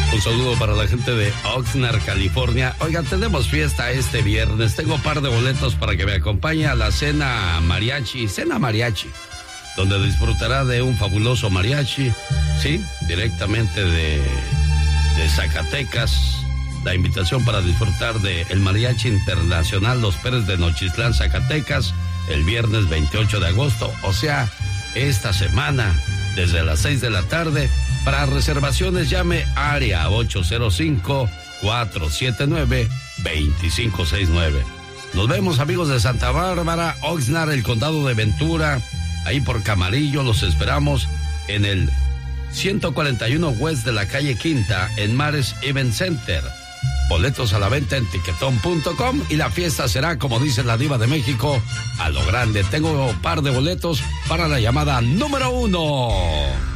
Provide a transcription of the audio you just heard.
Un saludo para la gente de Oxnard, California. Oiga, tenemos fiesta este viernes. Tengo un par de boletos para que me acompañe a la cena mariachi, donde disfrutará de un fabuloso mariachi, sí, directamente de Zacatecas. La invitación para disfrutar de el Mariachi Internacional Los Pérez de Nochistlán, Zacatecas, el viernes 28 de agosto, o sea, esta semana, desde las 6 de la tarde. Para reservaciones llame área 805-479-2569. Nos vemos, amigos de Santa Bárbara, Oxnard, el condado de Ventura, ahí por Camarillo. Los esperamos en el 141 West de la calle Quinta, en Mares Event Center. Boletos a la venta en tiquetón.com y la fiesta será, como dice la Diva de México, a lo grande. Tengo un par de boletos para la llamada número 1.